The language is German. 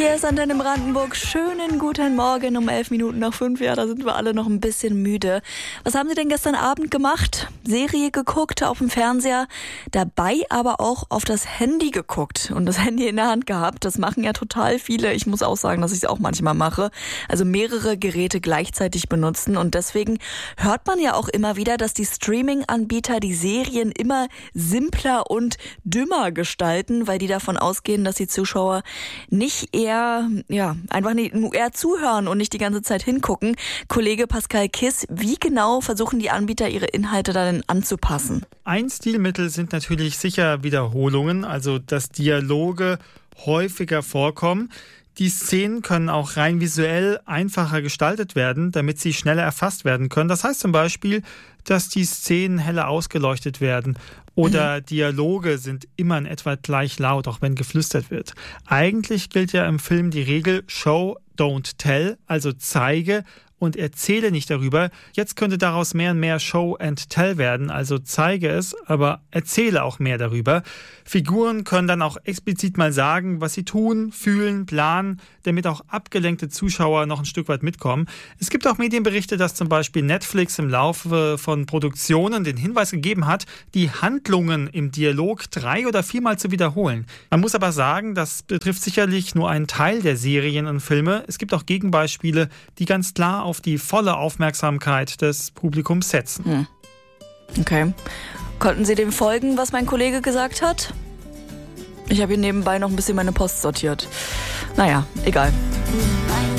Hier ist Antenne Brandenburg. Schönen guten Morgen um 11 Minuten nach 5. Ja, da sind wir alle noch ein bisschen müde. Was haben Sie denn gestern Abend gemacht? Serie geguckt auf dem Fernseher, dabei aber auch auf das Handy geguckt und das Handy in der Hand gehabt. Das machen ja total viele. Ich muss auch sagen, dass ich es auch manchmal mache. Also mehrere Geräte gleichzeitig benutzen und deswegen hört man ja auch immer wieder, dass die Streaming-Anbieter die Serien immer simpler und dümmer gestalten, weil die davon ausgehen, dass die Zuschauer nicht eher zuhören und nicht die ganze Zeit hingucken. Kollege Pascal Kiss, wie genau versuchen die Anbieter ihre Inhalte dann anzupassen? Ein Stilmittel sind natürlich sicher Wiederholungen, also dass Dialoge häufiger vorkommen. Die Szenen können auch rein visuell einfacher gestaltet werden, damit sie schneller erfasst werden können. Das heißt zum Beispiel, dass die Szenen heller ausgeleuchtet werden oder Dialoge sind immer in etwa gleich laut, auch wenn geflüstert wird. Eigentlich gilt ja im Film die Regel Show, don't tell, also zeige und erzähle nicht darüber. Jetzt könnte daraus mehr und mehr Show and Tell werden, also zeige es, aber erzähle auch mehr darüber. Figuren können dann auch explizit mal sagen, was sie tun, fühlen, planen, damit auch abgelenkte Zuschauer noch ein Stück weit mitkommen. Es gibt auch Medienberichte, dass zum Beispiel Netflix im Laufe von Produktionen den Hinweis gegeben hat, die Handlungen im Dialog 3- oder 4-mal zu wiederholen. Man muss aber sagen, das betrifft sicherlich nur einen Teil der Serien und Filme. Es gibt auch Gegenbeispiele, die ganz klar auf die volle Aufmerksamkeit des Publikums setzen. Okay. Konnten Sie dem folgen, was mein Kollege gesagt hat? Ich habe hier nebenbei noch ein bisschen meine Post sortiert. Naja, egal.